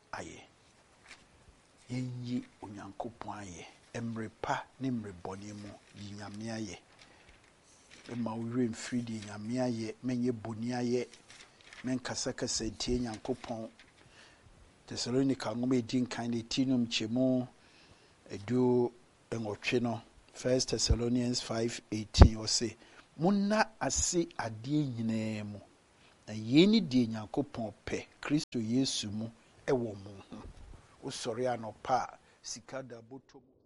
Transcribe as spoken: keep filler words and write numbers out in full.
ayɛ. Yɛnyi Onyankopɔn ayɛ. Emre pa ne mre bɔne mu yi Nyame ayɛ. Ema owurɛ mfiri deɛ Nyame ayɛ, menyɛ bɔne ayɛ, menkasakasa ntie Nyankopɔn. Thessalonica nwoma edi nkan ne ti nom kyɛmu edu nwɔtwe no, First Thessalonians five eighteen ɔse, monna ase adeɛ nyinaa mu. Na yei ne deɛ Nyankopɔn pɛ Kristo Yesu mu ɛwɔ mo ho. Wosɔre anɔpa a sika da bɔtɔ mu